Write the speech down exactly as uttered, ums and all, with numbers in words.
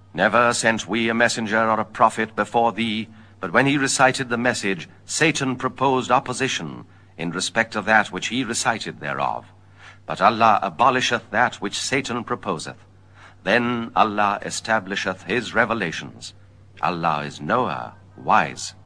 Never sent we a messenger or a prophet before thee, but when he recited the message, Satan proposed opposition in respect of that which he recited thereof. But Allah abolisheth that which Satan proposeth. Then Allah establisheth his revelations. Allah is knower, wise.